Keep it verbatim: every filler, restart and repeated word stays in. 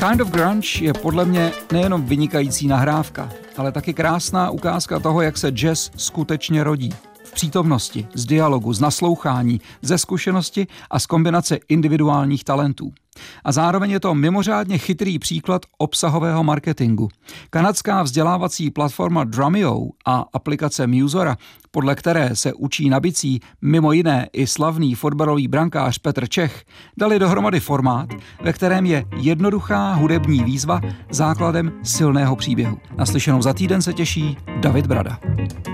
Kind of Grunge je podle mě nejenom vynikající nahrávka, ale taky krásná ukázka toho, jak se jazz skutečně rodí. V přítomnosti, z dialogu, z naslouchání, ze zkušenosti a z kombinace individuálních talentů. A zároveň je to mimořádně chytrý příklad obsahového marketingu. Kanadská vzdělávací platforma Drumeo a aplikace Musora, podle které se učí na bicí mimo jiné i slavný fotbalový brankář Petr Čech, dali dohromady formát, ve kterém je jednoduchá hudební výzva základem silného příběhu. Naslyšenou za týden se těší David Brada.